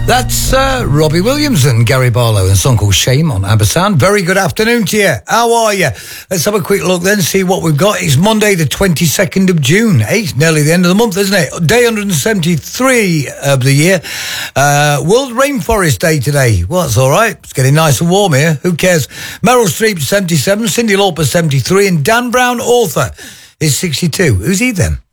That's Robbie Williams and Gary Barlow and a song called Shame on ABBA Sound. Very good afternoon to you. How are you? Let's have a quick look then, see what we've got. It's Monday the 22nd of June. Hey, it's nearly the end of the month, isn't it? Day 173 of the year. World Rainforest Day today. Well, that's all right. It's getting nice and warm here. Who cares? Meryl Streep, 77. Cyndi Lauper, 73. And Dan Brown, author, is 62. Who's he then?